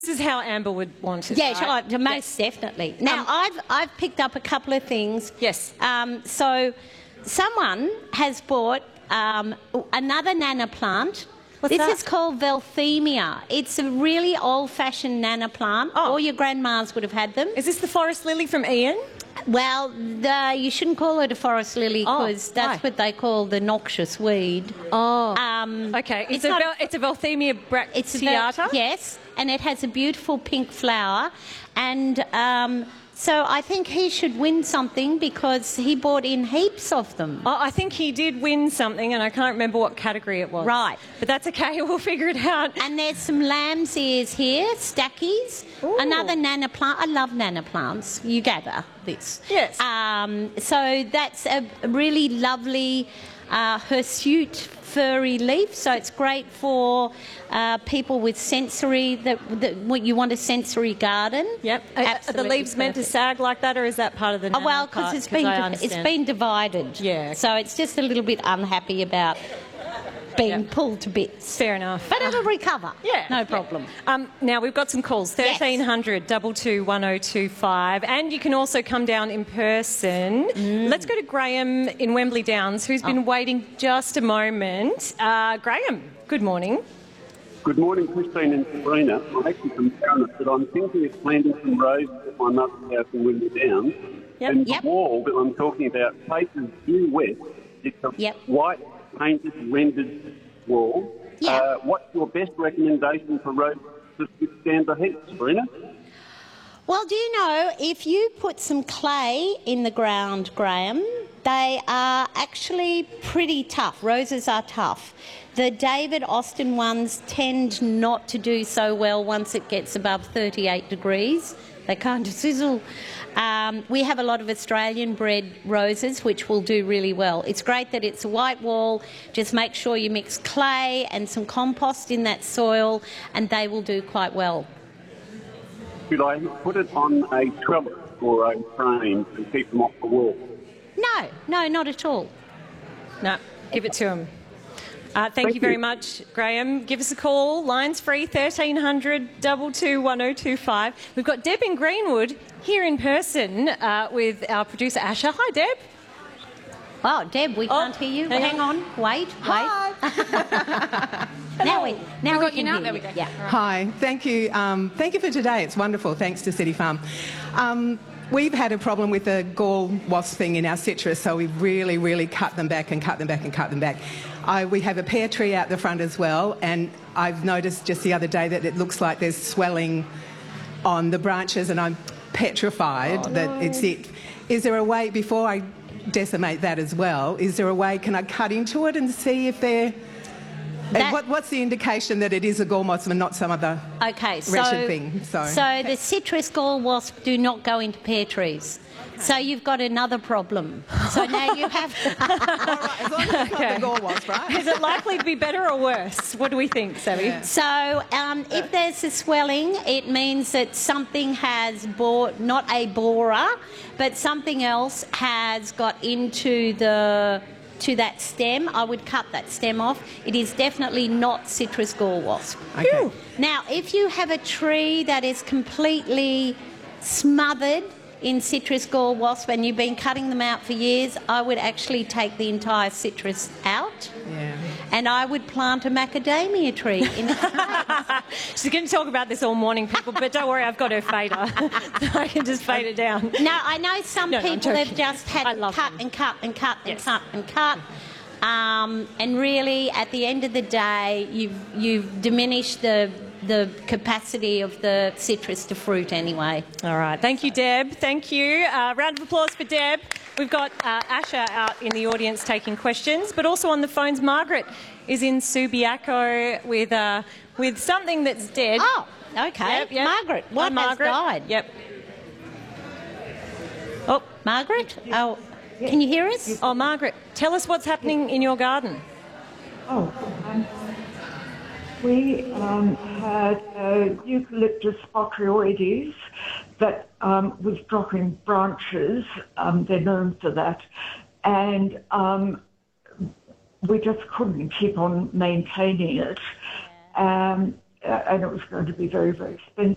This is how Amber would want it. Yes, right? most definitely. Now, I've picked up a couple of things. Yes. So, someone has bought another nana plant. What's that? This is called Velthemia. It's a really old-fashioned nana plant. Oh. All your grandmas would have had them. Is this the forest lily from Ian? Well, you shouldn't call it a forest lily because that's why? what they call the noxious weed. Oh. Okay. It's a Velthemia bracteata? Yes, and it has a beautiful pink flower. And so I think he should win something because he bought in heaps of them. Oh, I think he did win something, and I can't remember what category it was. Right. But that's okay, we'll figure it out. And there's some lamb's ears here, stackies. Ooh. Another nana plant. I love nana plants. You gather this. Yes. So that's a really lovely hirsute furry leaf. So it's great for people with sensory, what you want a sensory garden. Yep. Are the leaves meant to sag like that, or is that part of the nana well, part? because it's been divided. Yeah. So it's just a little bit unhappy about being pulled to bits. Fair enough. But it'll recover. Yeah. No problem. Now, we've got some calls, 1300 22 1025, and you can also come down in person. Let's go to Graham in Wembley Downs, who's been waiting just a moment. Graham, good morning. Good morning, Christine and Sabrina. I'm actually from Paramount, but I'm thinking of planting some roses at my mother's house in Wembley Downs. Yep. And the wall that I'm talking about faces due west. It's a white painted rendered wall. What's your best recommendation for roses to withstand the heat, Sabrina? Well, do you know, if you put some clay in the ground, Graham, they are actually pretty tough. Roses are tough. The David Austin ones tend not to do so well once it gets above 38 degrees. They kind of sizzle. We have a lot of Australian-bred roses, which will do really well. It's great that it's a white wall. Just make sure you mix clay and some compost in that soil, and they will do quite well. Should I put it on a trellis or a frame to keep them off the wall? No, not at all. No, give it to him. Thank you very much, Graham. Give us a call. Line's free, 1300 22 1025. We've got Deb in Greenwood here in person with our producer, Asher. Hi, Deb. Oh, Deb, we can't hear you. Hang on. Wait. Hi. Now we can hear There we you. go. Yeah. Hi. Thank you. Thank you for today. It's wonderful. Thanks to City Farm. We've had a problem with the gall wasp thing in our citrus, so we've really cut them back. We have a pear tree out the front as well, and I've noticed just the other day that it looks like there's swelling on the branches, and I'm petrified that it's it. Is there a way, before I decimate that as well, can I cut into it and see if they're... what's the indication that it is a gall wasp and not some other wretched thing? So the citrus gall wasp do not go into pear trees. So you've got another problem. So now you have... All right, as long as it's not the gall wasp, right? Is it likely to be better or worse? What do we think, Savvy? Yeah. So if there's a swelling, it means that something has not a borer, but something else has got into to that stem. I would cut that stem off. It is definitely not citrus gall wasp. Okay. Now, if you have a tree that is completely smothered in citrus gall wasp and you've been cutting them out for years, I would actually take the entire citrus out and I would plant a macadamia tree in its place. She's going to talk about this all morning, people, but don't worry, I've got her fader. I can just fade it down. Now, I know some people have just had cut and cut. And really, at the end of the day, you've diminished the capacity of the citrus to fruit anyway. All right. Thank you, Deb. Thank you. Round of applause for Deb. We've got Asher out in the audience taking questions, but also on the phones, Margaret is in Subiaco with something that's dead. Oh, okay. Yep. Margaret, what has died? Yep. Oh, Margaret? Oh, can you hear us? Oh, Margaret, tell us what's happening in your garden. We had Eucalyptus botryoides that was dropping branches. They're known for that. And we just couldn't keep on maintaining it. And it was going to be very, very expensive.